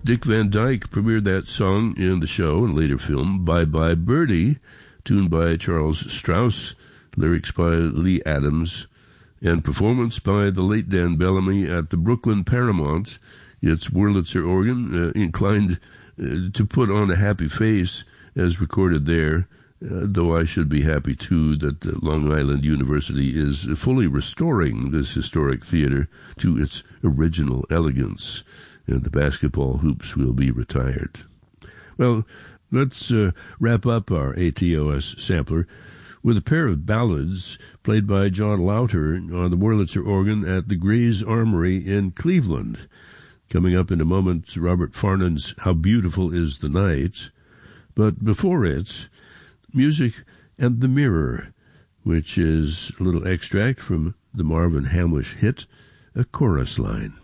Dick Van Dyke premiered that song in the show and later film Bye Bye Birdie, tuned by Charles Strauss, lyrics by Lee Adams, and performance by the late Dan Bellamy at the Brooklyn Paramount. Its Wurlitzer organ inclined to put on a happy face as recorded there, though I should be happy too that Long Island University is fully restoring this historic theater to its original elegance, and the basketball hoops will be retired. Well, let's wrap up our ATOS sampler with a pair of ballads played by John Lauter on the Wurlitzer organ at the Gray's Armory in Cleveland. Coming up in a moment, Robert Farnon's How Beautiful Is the Night. But before it, Music and the Mirror, which is a little extract from the Marvin Hamlish hit, A Chorus Line.